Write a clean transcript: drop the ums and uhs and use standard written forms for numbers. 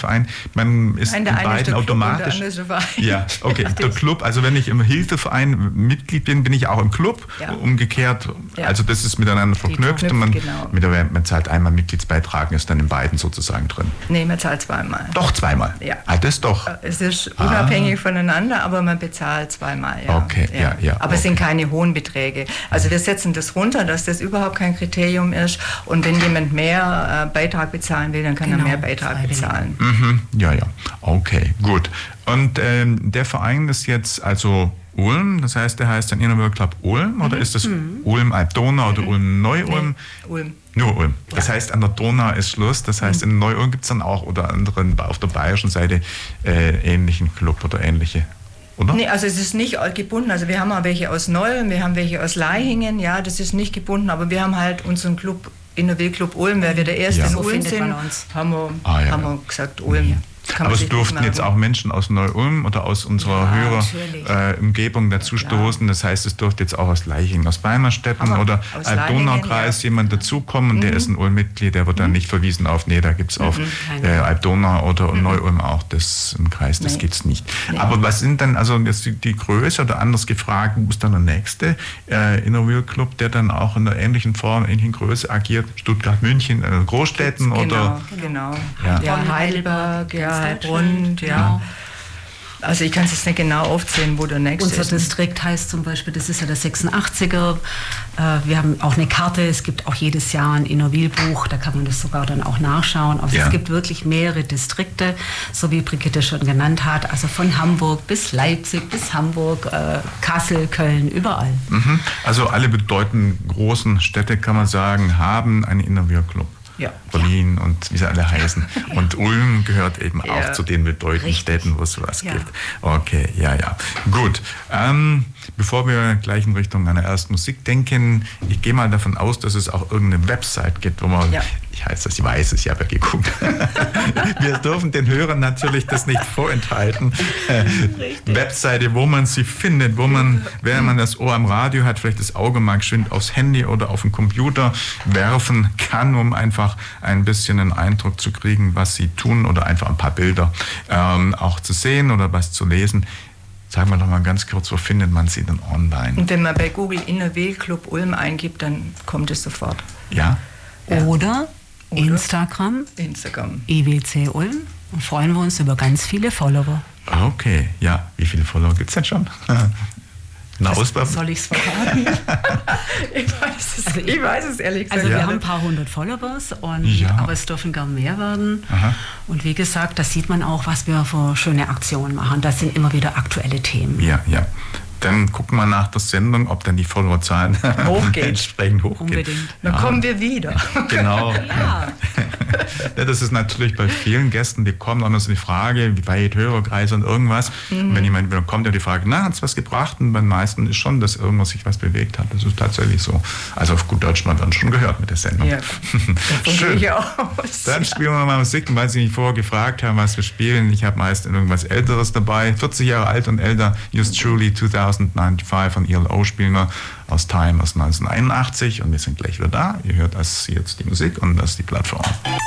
Hilfeverein. Man ist in beiden automatisch. Ja, okay. Der Club, also wenn ich im Hilfeverein Mitglied bin, bin ich auch im Club. Ja. Umgekehrt, also das ist miteinander verknüpft. Und man zahlt einmal Mitgliedsbeitrag, ist dann in beiden sozusagen drin. Nee, man zahlt zweimal. Doch, zweimal? Ja. Das doch. Es ist unabhängig voneinander, aber man bezahlt zweimal, ja. Okay, ja. Aber es sind keine hohen Beträge. Also wir setzen das runter, dass das überhaupt kein Kriterium ist. Und wenn jemand mehr Beitrag bezahlen will, dann kann er mehr Beitrag bezahlen. Mhm. Ja. Okay, gut. Und der Verein ist jetzt also Ulm, das heißt, der heißt dann Inner Wheel Club Ulm, oder ist das Ulm-Alb-Donau oder Ulm-Neu-Ulm? Nee, Ulm. Nur Ulm. Das heißt, an der Donau ist Schluss. Das heißt, in Neu-Ulm gibt es dann auch oder anderen auf der bayerischen Seite ähnlichen Club oder ähnliche. Oder? Nee, also es ist nicht gebunden. Also wir haben auch welche aus Neu-Ulm, wir haben welche aus Leihingen. Ja, das ist nicht gebunden, aber wir haben halt unseren Club, Inner Wheel Club Ulm, weil wir der erste in Ulm sind, haben wir gesagt Ulm. Ja. Aber es durften jetzt auch Menschen aus Neu-Ulm oder aus unserer Umgebung dazu stoßen. Das heißt, es durfte jetzt auch aus Leichingen, aus Beimerstetten oder Alb-Donau-Kreis jemand dazukommen und der ist ein Ulm-Mitglied, der wird dann nicht verwiesen auf, da gibt es auf Alb-Donau oder Neu-Ulm auch das im Kreis, das gibt es nicht. Nee. Aber was sind dann, also jetzt die Größe oder anders gefragt, wo ist dann der nächste Inner Wheel Club, der dann auch in einer ähnlichen Form, ähnlichen Größe agiert? Stuttgart, München, Großstädten oder? Genau. Ja, Heidelberg, Rund, ja. Also ich kann es jetzt nicht genau aufzählen, wo der nächste ist. Unser Distrikt heißt zum Beispiel, das ist ja der 86er. Wir haben auch eine Karte, es gibt auch jedes Jahr ein Inner Wheel Buch, da kann man das sogar dann auch nachschauen. Also es gibt wirklich mehrere Distrikte, so wie Brigitte schon genannt hat, also von Hamburg bis Leipzig, bis Hamburg, Kassel, Köln, überall. Mhm. Also alle bedeutenden großen Städte, kann man sagen, haben einen Inner Wheel Club. Ja. Berlin und wie sie alle heißen. Und Ulm gehört eben auch zu den bedeutenden Städten, wo es sowas gibt. Okay, ja. Gut. Bevor wir gleich in Richtung einer ersten Musik denken, ich gehe mal davon aus, dass es auch irgendeine Website gibt, wo man, ich weiß es, ich habe ja geguckt. Wir dürfen den Hörern natürlich das nicht vorenthalten. Webseite, wo man sie findet, wo man, wenn man das Ohr am Radio hat, vielleicht das Auge mal geschwind aufs Handy oder auf den Computer werfen kann, um einfach ein bisschen einen Eindruck zu kriegen, was sie tun oder einfach ein paar Bilder auch zu sehen oder was zu lesen. Sagen wir doch mal ganz kurz, wo findet man sie denn online? Und wenn man bei Google Inner Wheel Club Ulm eingibt, dann kommt es sofort. Ja. Oder Instagram IWC Ulm, und freuen wir uns über ganz viele Follower. Okay, ja. Wie viele Follower gibt es denn schon? Soll ich es verraten? Ich weiß es ehrlich gesagt. Also wir haben ein paar hundert Followers, aber es dürfen gern mehr werden. Aha. Und wie gesagt, da sieht man auch, was wir für schöne Aktionen machen. Das sind immer wieder aktuelle Themen. Ja. Dann gucken wir nach der Sendung, ob dann die Followerzahlen entsprechend hochgehen. Unbedingt. Dann kommen wir wieder. Genau. Ja, das ist natürlich bei vielen Gästen, die kommen, dann ist die Frage, wie weit Hörerkreis und irgendwas. Und wenn jemand wieder kommt, die Frage, hat es was gebracht? Und bei den meisten ist schon, dass irgendwas sich was bewegt hat. Das ist tatsächlich so. Also auf gut Deutsch, man wird schon gehört mit der Sendung. Ja, schön. Aus. Dann spielen wir mal Musik, weil Sie mich vorher gefragt haben, was wir spielen. Ich habe meist irgendwas Älteres dabei. 40 Jahre alt und älter, Yours Truly 2095 von ELO spielen wir aus Time aus 1981 und wir sind gleich wieder da. Ihr hört das jetzt die Musik und das ist die Plattform.